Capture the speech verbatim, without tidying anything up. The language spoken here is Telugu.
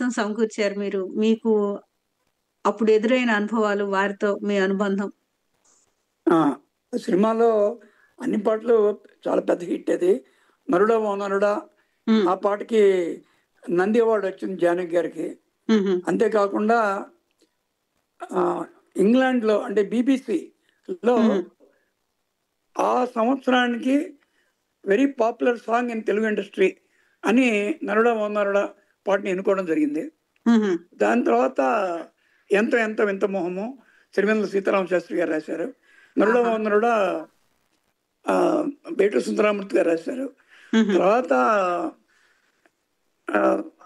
మొత్తం సమకూర్చారు మీరు. మీకు అప్పుడు ఎదురైన అనుభవాలు, వారితో మీ అనుబంధం? ఆ! సినిమాలో అన్ని పాటలు చాలా పెద్ద హిట్ అది. 'నరుడా ఓ నరుడా' హ్మ్. ఆ పాటకి నంది అవార్డ్ వచ్చింది జానకి గారికి. హుహు. అంతే కాకుండా ఆహ్, ఇంగ్లాండ్‌లో అంటే బీబీసీలో హ్మ్. ఆ సంవత్సరానికి very popular song in Telugu industry అని 'నరుడా ఓ నరుడా' పాటని ఎన్నుకోవడం జరిగింది. హుహు. దాని తర్వాత 'ఎంతో ఎంతో వింత మొహము' సిరివెన్నెల సీతారామ శాస్త్రి గారు రాశారు. 'నరుడా ఆహా! ఓ నరుడా' ఆహ్, వేటూరి సుందరరామూర్తి గారు రాశారు. హుహు. తర్వాత ఆహ్